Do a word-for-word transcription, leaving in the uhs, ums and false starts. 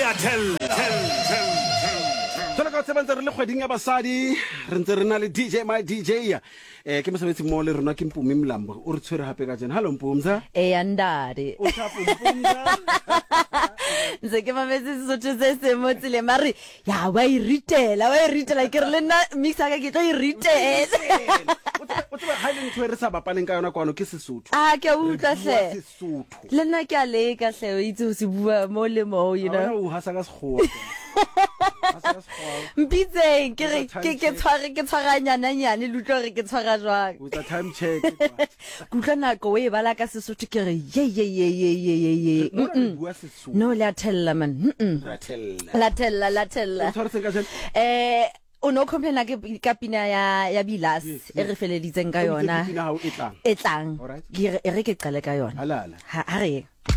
a tell tell tell Tsola ka tsebantse re le kgweding ya basadi re ntse re na le D J my D J ya eh ke mosebetsi mo le rona ke Mpumi Mlambo o re tshwere hape ka jena. Hello Mpumza. Eh andare o thapo Mpumza nze ke mametse sotho se se mo tsile mari ya wa iritela wa iritela ke re le nna mixa ka ke tlo iritela o tseba Highland Tour re sa bapaleng ka yona kwano ke Sesotho. ah ke a utlwa hle Sesotho le nna ke a leka hle o itse o se bua mo le mo you know o hasa ka sekgowa mpitseng ke re ke ke tshware ke tshwaranyana nyane le utlwa re ke tshwara jwang o tsa time check kutlwa nako we bala ka Sesotho ke re ye ye ye ye ye ye ye no la tella man la tella la tella la tella eh o no complain ke ka pina ya ya Bilas e re feleditseng ka yona pina hao e tlang e tlang ke re ke qale ka yona halala ha re